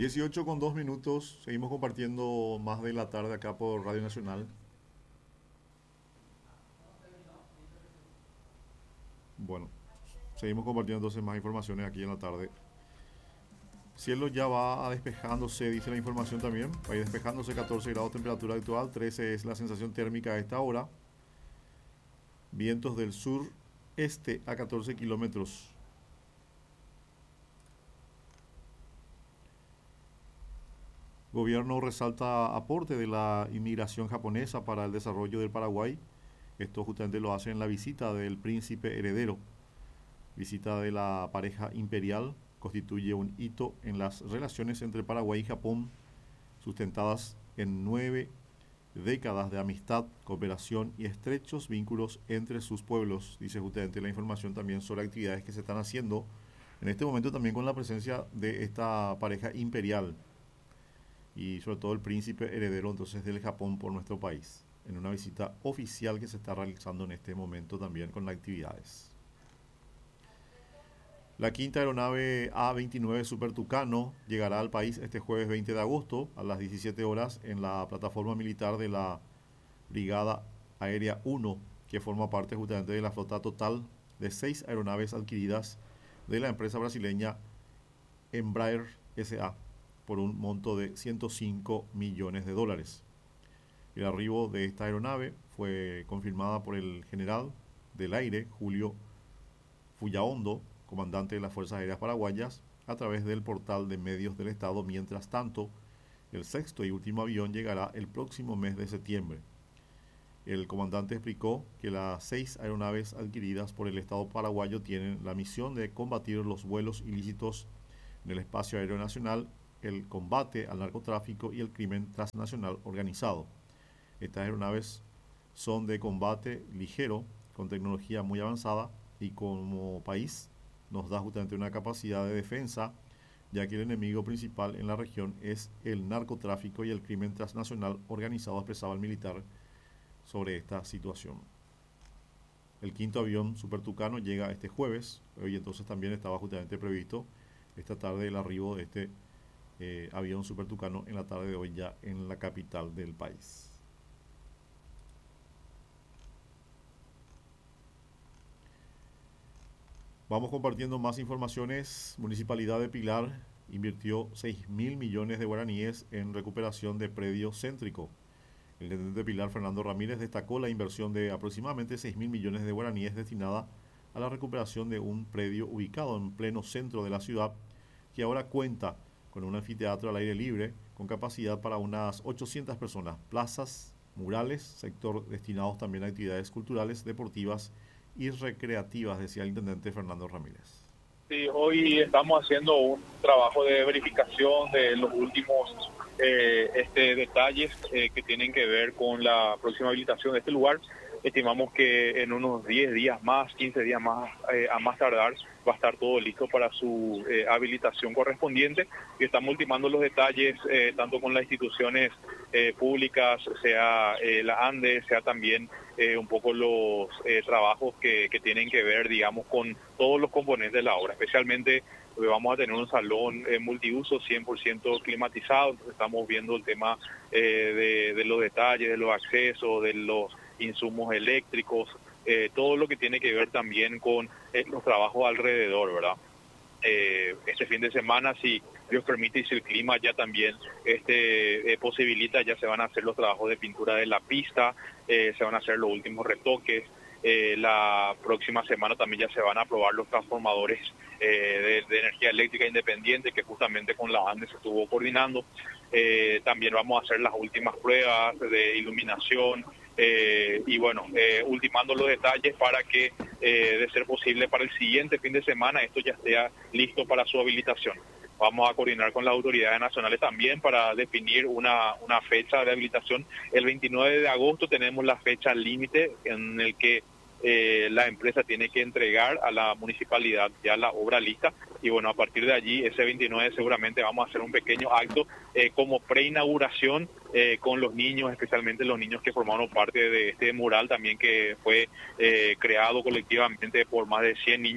18:02, seguimos compartiendo más de la tarde acá por Radio Nacional. Bueno, seguimos compartiendo entonces más informaciones aquí en la tarde. Cielo ya va despejándose, dice la información también. Va a ir despejándose, 14 grados temperatura actual, 13 es la sensación térmica a esta hora. Vientos del sur este a 14 kilómetros. Gobierno resalta aporte de la inmigración japonesa para el desarrollo del Paraguay. Esto justamente lo hace en la visita del príncipe heredero. Visita de la pareja imperial constituye un hito en las relaciones entre Paraguay y Japón, sustentadas en 9 décadas de amistad, cooperación y estrechos vínculos entre sus pueblos. Dice justamente la información también sobre actividades que se están haciendo en este momento también con la presencia de esta pareja imperial y sobre todo el príncipe heredero entonces del Japón por nuestro país, en una visita oficial que se está realizando en este momento también con las actividades. La quinta aeronave A-29 Super Tucano llegará al país este jueves 20 de agosto a las 17 horas en la plataforma militar de la Brigada Aérea 1, que forma parte justamente de la flota total de 6 aeronaves adquiridas de la empresa brasileña Embraer SA por un monto de 105 millones de dólares. El arribo de esta aeronave fue confirmada por el general del aire Julio Fullaondo, comandante de las Fuerzas Aéreas Paraguayas, a través del portal de medios del Estado. Mientras tanto, el sexto y último avión llegará el próximo mes de septiembre. El comandante explicó que las 6 aeronaves adquiridas por el Estado paraguayo tienen la misión de combatir los vuelos ilícitos en el espacio aéreo nacional, el combate al narcotráfico y el crimen transnacional organizado. Estas aeronaves son de combate ligero, con tecnología muy avanzada, y como país nos da justamente una capacidad de defensa, ya que el enemigo principal en la región es el narcotráfico y el crimen transnacional organizado, expresaba el militar sobre esta situación. El quinto avión Super Tucano llega este jueves. Hoy entonces también estaba justamente previsto esta tarde el arribo de este avión Super Tucano en la tarde de hoy ya en la capital del país. Vamos compartiendo más informaciones. Municipalidad de Pilar invirtió 6.000 millones de guaraníes en recuperación de predio céntrico. El intendente de Pilar, Fernando Ramírez, destacó la inversión de aproximadamente 6.000 millones de guaraníes destinada a la recuperación de un predio ubicado en pleno centro de la ciudad, que ahora cuenta con un anfiteatro al aire libre con capacidad para unas 800 personas, plazas, murales, sector destinados también a actividades culturales, deportivas y recreativas, decía el intendente Fernando Ramírez. Sí, hoy estamos haciendo un trabajo de verificación de los últimos detalles que tienen que ver con la próxima habilitación de este lugar. Estimamos que en unos 10 días más, 15 días más, a más tardar, va a estar todo listo para su habilitación correspondiente, y estamos ultimando los detalles tanto con las instituciones públicas, sea la ANDE, sea también un poco los trabajos que tienen que ver, digamos, con todos los componentes de la obra. Especialmente vamos a tener un salón multiuso 100% climatizado, entonces estamos viendo el tema de los detalles, de los accesos, de los insumos eléctricos, todo lo que tiene que ver también con los trabajos alrededor, ¿verdad? Este fin de semana, si Dios permite y si el clima ya también posibilita, ya se van a hacer los trabajos de pintura de la pista, se van a hacer los últimos retoques. La próxima semana también ya se van a aprobar los transformadores de energía eléctrica independiente, que justamente con la ANDE se estuvo coordinando. También vamos a hacer las últimas pruebas de iluminación, y bueno, ultimando los detalles para que, de ser posible, para el siguiente fin de semana esto ya esté listo para su habilitación. Vamos a coordinar con las autoridades nacionales también para definir una fecha de habilitación. El 29 de agosto tenemos la fecha límite en el que la empresa tiene que entregar a la municipalidad ya la obra lista, y bueno, a partir de allí, ese 29 seguramente vamos a hacer un pequeño acto como preinauguración con los niños, especialmente los niños que formaron parte de este mural también, que fue creado colectivamente por más de 100 niños.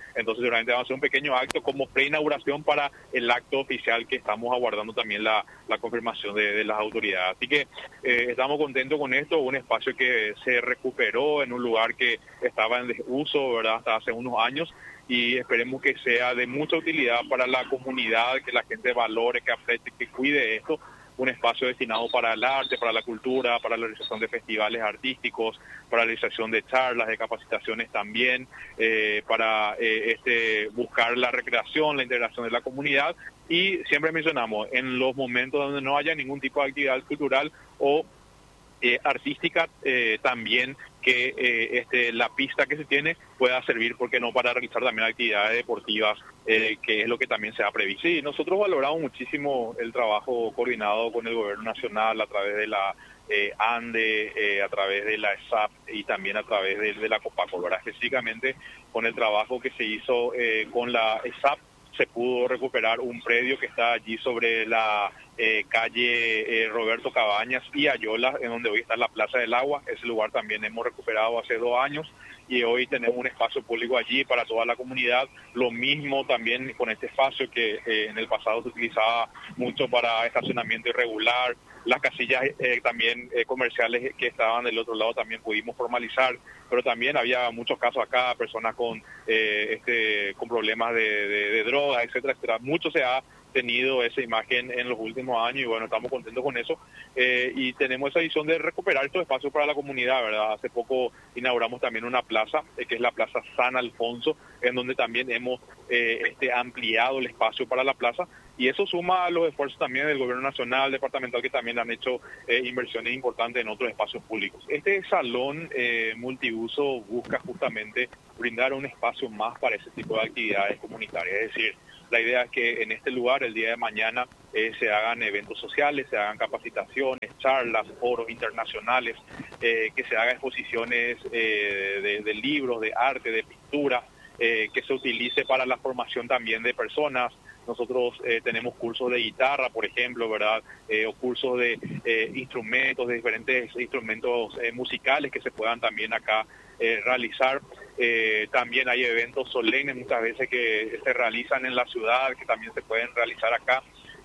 Entonces seguramente vamos a hacer un pequeño acto como preinauguración para el acto oficial que estamos aguardando también la confirmación de las autoridades. Así que estamos contentos con esto, un espacio que se recuperó en un lugar que estaba en desuso, ¿verdad?, hasta hace unos años, y esperemos que sea de mucha utilidad para la comunidad, que la gente valore, que aprecie, que cuide esto. Un espacio destinado para el arte, para la cultura, para la realización de festivales artísticos, para la realización de charlas, de capacitaciones también, para buscar la recreación, la integración de la comunidad. Y siempre mencionamos, en los momentos donde no haya ningún tipo de actividad cultural o artística, también que la pista que se tiene pueda servir, porque no, para realizar también actividades deportivas, que es lo que también se ha previsto. Sí, nosotros valoramos muchísimo el trabajo coordinado con el gobierno nacional a través de la ANDE, a través de la ESAP y también a través de la Copaco, ¿verdad? Específicamente con el trabajo que se hizo con la ESAP, se pudo recuperar un predio que está allí sobre la calle Roberto Cabañas y Ayola, en donde hoy está la Plaza del Agua. Ese lugar también hemos recuperado hace 2 años y hoy tenemos un espacio público allí para toda la comunidad. Lo mismo también con este espacio que en el pasado se utilizaba mucho para estacionamiento irregular. Las casillas también comerciales que estaban del otro lado también pudimos formalizar, pero también había muchos casos acá, personas con problemas de drogas, etcétera, etcétera. Mucho se ha tenido esa imagen en los últimos años y bueno, estamos contentos con eso, y tenemos esa visión de recuperar estos espacios para la comunidad, ¿verdad? Hace poco inauguramos también una plaza, que es la Plaza San Alfonso, en donde también hemos ampliado el espacio para la plaza, y eso suma a los esfuerzos también del gobierno nacional, departamental, que también han hecho inversiones importantes en otros espacios públicos. Este salón multiuso busca justamente brindar un espacio más para ese tipo de actividades comunitarias, es decir, la idea es que en este lugar el día de mañana se hagan eventos sociales, se hagan capacitaciones, charlas, foros internacionales, que se hagan exposiciones de libros, de arte, de pintura, que se utilice para la formación también de personas. Nosotros tenemos cursos de guitarra, por ejemplo, ¿verdad? O cursos de instrumentos, de diferentes instrumentos musicales que se puedan también acá realizar. También hay eventos solemnes muchas veces que se realizan en la ciudad, que también se pueden realizar acá.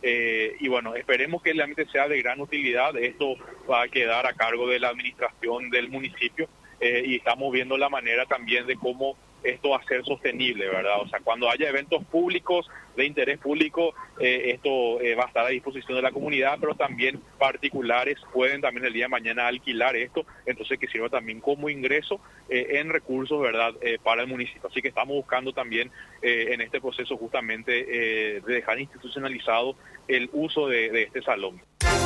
Y bueno, esperemos que el ambiente sea de gran utilidad. Esto va a quedar a cargo de la administración del municipio, y estamos viendo la manera también de cómo esto va a ser sostenible, ¿verdad? O sea, cuando haya eventos públicos de interés público, esto va a estar a disposición de la comunidad, pero también particulares pueden también el día de mañana alquilar esto, entonces que sirva también como ingreso en recursos, ¿verdad?, para el municipio. Así que estamos buscando también en este proceso justamente de dejar institucionalizado el uso de este salón.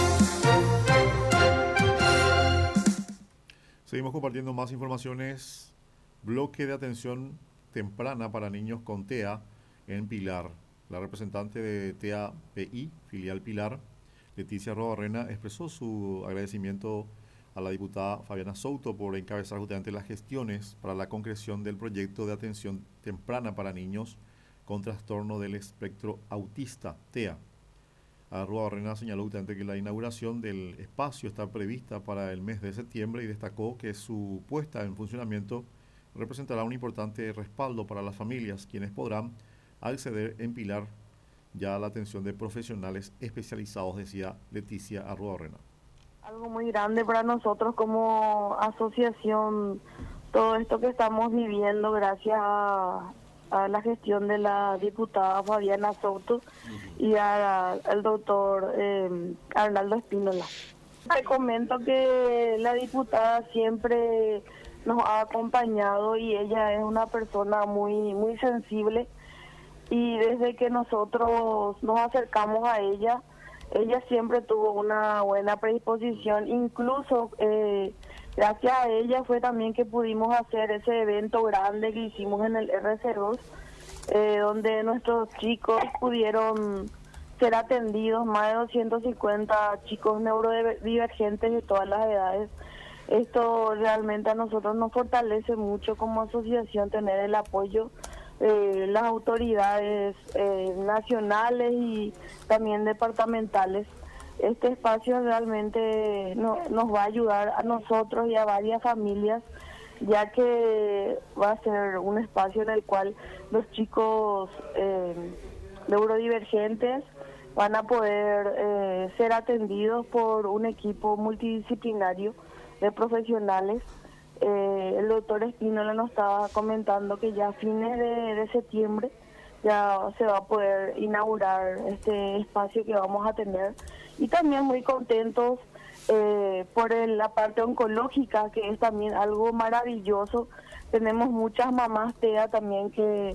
Seguimos compartiendo más informaciones. Bloque de atención temprana para niños con TEA en Pilar. La representante de TEA-PI, filial Pilar, Leticia Arrobarrena, expresó su agradecimiento a la diputada Fabiana Souto por encabezar justamente las gestiones para la concreción del proyecto de atención temprana para niños con trastorno del espectro autista, TEA. Arrobarrena señaló justamente que la inauguración del espacio está prevista para el mes de septiembre y destacó que su puesta en funcionamiento representará un importante respaldo para las familias, quienes podrán acceder en Pilar ya a la atención de profesionales especializados, decía Leticia Arruabarrena. Algo muy grande para nosotros como asociación, todo esto que estamos viviendo gracias a la gestión de la diputada Fabiana Souto y al doctor Arnaldo Espínola. Te comento que la diputada siempre nos ha acompañado y ella es una persona muy sensible, y desde que nosotros nos acercamos a ella siempre tuvo una buena predisposición. Incluso gracias a ella fue también que pudimos hacer ese evento grande que hicimos en el RC2, donde nuestros chicos pudieron ser atendidos, más de 250 chicos neurodivergentes de todas las edades. Esto realmente a nosotros nos fortalece mucho como asociación, tener el apoyo de las autoridades nacionales y también departamentales. Este espacio realmente nos va a ayudar a nosotros y a varias familias ya que va a ser un espacio en el cual los chicos neurodivergentes van a poder ser atendidos por un equipo multidisciplinario de profesionales. El doctor Espínola nos estaba comentando que ya a fines de septiembre ya se va a poder inaugurar este espacio que vamos a tener, y también muy contentos por la parte oncológica, que es también algo maravilloso. Tenemos muchas mamás TEA también que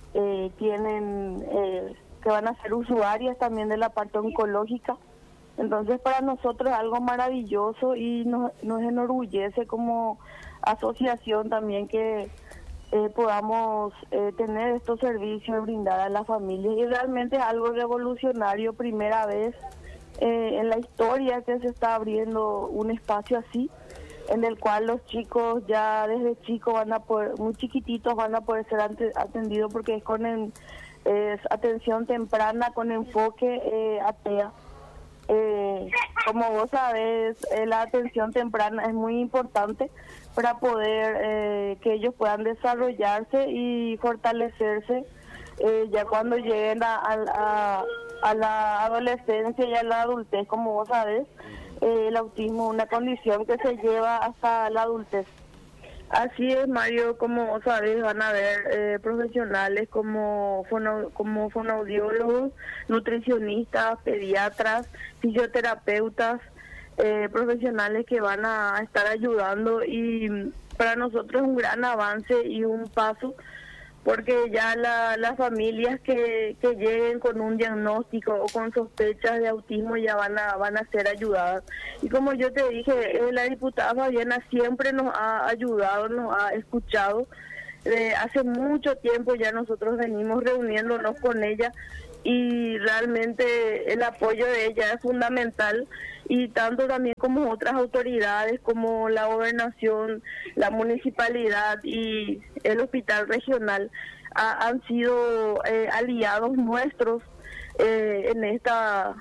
tienen que van a ser usuarias también de la parte oncológica. Entonces para nosotros es algo maravilloso y nos enorgullece como asociación también que podamos tener estos servicios y brindar a las familias, y realmente es algo revolucionario, primera vez en la historia que se está abriendo un espacio así, en el cual los chicos ya desde chicos van a poder, muy chiquititos, van a poder ser atendidos, porque es atención temprana con enfoque ATEA. Como vos sabés, la atención temprana es muy importante para poder que ellos puedan desarrollarse y fortalecerse ya cuando lleguen a la adolescencia y a la adultez. Como vos sabés, el autismo es una condición que se lleva hasta la adultez. Así es, Mario, como vos sabés, van a haber profesionales como fonoaudiólogos, nutricionistas, pediatras, fisioterapeutas, profesionales que van a estar ayudando, y para nosotros es un gran avance y un paso, porque ya las familias que lleguen con un diagnóstico o con sospechas de autismo ya van a ser ayudadas. Y como yo te dije, la diputada Fabiana siempre nos ha ayudado, nos ha escuchado. Hace mucho tiempo ya nosotros venimos reuniéndonos con ella, y realmente el apoyo de ella es fundamental, y tanto también como otras autoridades como la gobernación, la municipalidad y el hospital regional han sido aliados nuestros en esta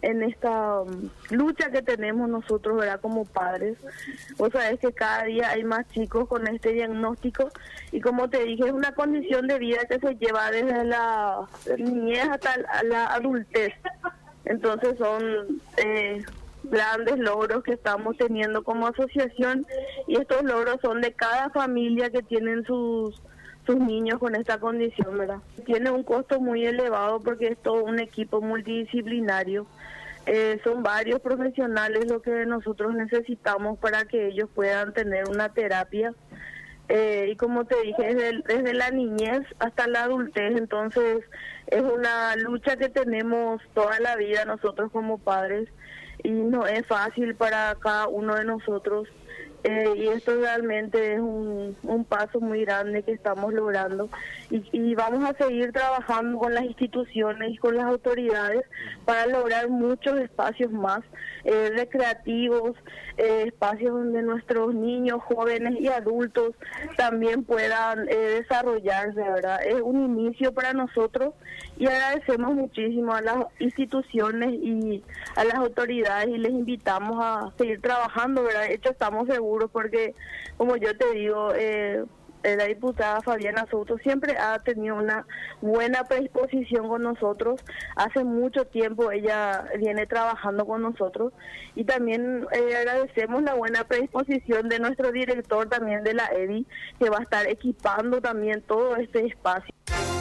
lucha que tenemos nosotros, ¿verdad?, como padres. Vos sabés que cada día hay más chicos con este diagnóstico, y como te dije, es una condición de vida que se lleva desde la niñez hasta la adultez. Entonces son grandes logros que estamos teniendo como asociación, y estos logros son de cada familia que tienen sus niños con esta condición, ¿verdad? Tiene un costo muy elevado porque es todo un equipo multidisciplinario. Son varios profesionales lo que nosotros necesitamos para que ellos puedan tener una terapia. Y como te dije, desde la niñez hasta la adultez. Entonces es una lucha que tenemos toda la vida nosotros como padres, y no es fácil para cada uno de nosotros. Y esto realmente es un paso muy grande que estamos logrando, y vamos a seguir trabajando con las instituciones y con las autoridades para lograr muchos espacios más recreativos, espacios donde nuestros niños, jóvenes y adultos también puedan desarrollarse, ¿verdad? Es un inicio para nosotros, y agradecemos muchísimo a las instituciones y a las autoridades, y les invitamos a seguir trabajando, ¿verdad? De hecho, estamos seguros porque, como yo te digo, la diputada Fabiana Souto siempre ha tenido una buena predisposición con nosotros. Hace mucho tiempo ella viene trabajando con nosotros, y también agradecemos la buena predisposición de nuestro director también de la EDI, que va a estar equipando también todo este espacio.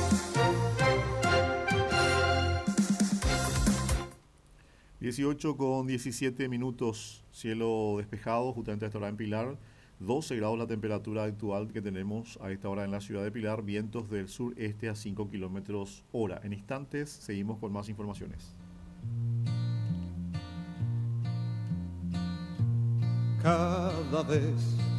(18:17), cielo despejado justamente a esta hora en Pilar, 12 grados la temperatura actual que tenemos a esta hora en la ciudad de Pilar, vientos del sureste a 5 kilómetros hora. En instantes seguimos con más informaciones. Cada vez